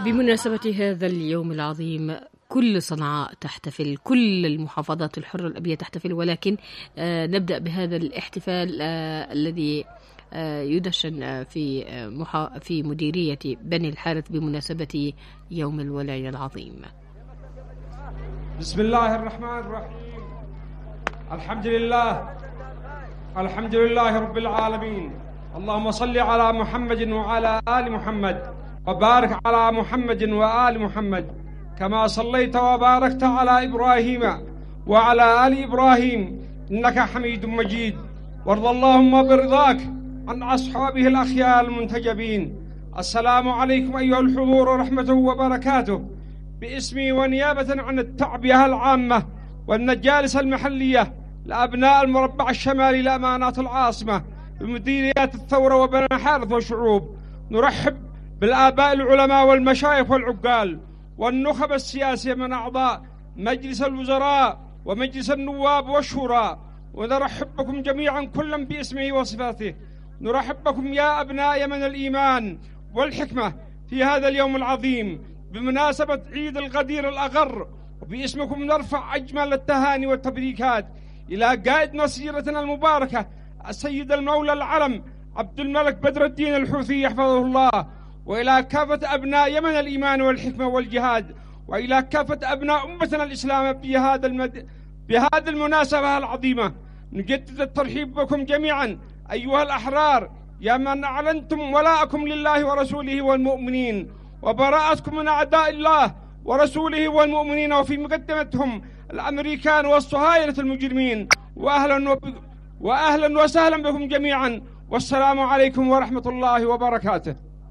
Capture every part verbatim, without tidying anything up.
بمناسبة هذا اليوم العظيم كل صنعاء تحتفل، كل المحافظات الحرة الأبية تحتفل، ولكن آه نبدأ بهذا الاحتفال آه الذي آه يدشن في آه محا في مديرية بني الحارث بمناسبة يوم الولاية العظيم. بسم الله الرحمن الرحيم. الحمد لله الحمد لله رب العالمين. اللهم صل على محمد وعلى آل محمد وبارك على محمد وآل محمد كما صليت وباركت على إبراهيم وعلى آل إبراهيم إنك حميد مجيد. وارض اللهم برضاك عن أصحابه الأخيار المنتجبين. السلام عليكم أيها الحضور ورحمته وبركاته. باسمي ونيابة عن التعبئة العامة والمجالس المحلية لأبناء المربع الشمالي لأمانات العاصمة بمديريات الثورة وبني الحارث والشعوب، نرحب بالآباء العلماء والمشايخ والعقال والنخب السياسية من أعضاء مجلس الوزراء ومجلس النواب والشورى، ونرحب بكم جميعا كلا باسمه وصفاته. نرحب بكم يا أبناء يمن الإيمان والحكمة في هذا اليوم العظيم بمناسبة عيد الغدير الأغر، وباسمكم نرفع أجمل التهاني والتبريكات إلى قائد مسيرتنا المباركة السيد المولى العلم عبد الملك بدر الدين الحوثي يحفظه الله، وإلى كافة أبناء يمن الإيمان والحكمة والجهاد، وإلى كافة أبناء أمتنا الإسلام بهذا المد... بهذه المناسبة العظيمة. نجدد الترحيب بكم جميعا أيها الأحرار يا من أعلنتم ولاءكم لله ورسوله والمؤمنين وبراءتكم من أعداء الله ورسوله والمؤمنين، وفي مقدمتهم الأمريكان والصهاينة المجرمين. وأهلا, وب... وأهلا وسهلا بكم جميعا، والسلام عليكم ورحمة الله وبركاته.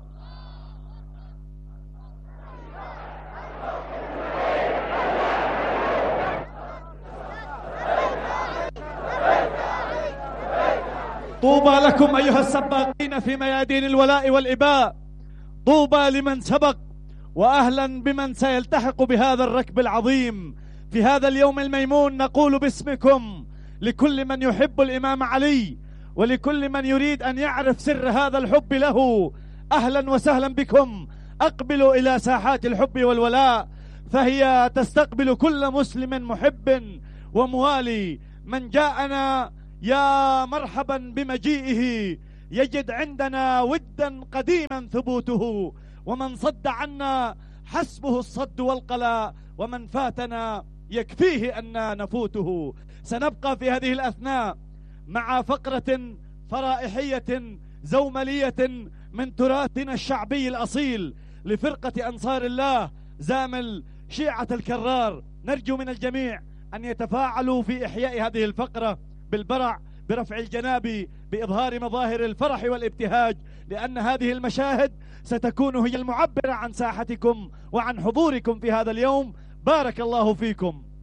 طوبى لكم أيها السباقين في ميادين الولاء والإباء، طوبى لمن سبق، وأهلا بمن سيلتحق بهذا الركب العظيم في هذا اليوم الميمون. نقول باسمكم لكل من يحب الإمام علي ولكل من يريد أن يعرف سر هذا الحب له، أهلا وسهلا بكم. أقبلوا إلى ساحات الحب والولاء، فهي تستقبل كل مسلم محب وموالي. من جاءنا يا مرحبا بمجيئه، يجد عندنا ودا قديما ثبوته، ومن صد عنا حسبه الصد والقلاء، ومن فاتنا يكفيه أن نفوته. سنبقى في هذه الأثناء مع فقرة فرائحية زوملية من تراثنا الشعبي الأصيل لفرقة أنصار الله زامل شيعة الكرار. نرجو من الجميع أن يتفاعلوا في إحياء هذه الفقرة بالبرع، برفع الجناب، بإظهار مظاهر الفرح والابتهاج، لأن هذه المشاهد ستكون هي المعبرة عن ساحتكم وعن حضوركم في هذا اليوم. بارك الله فيكم.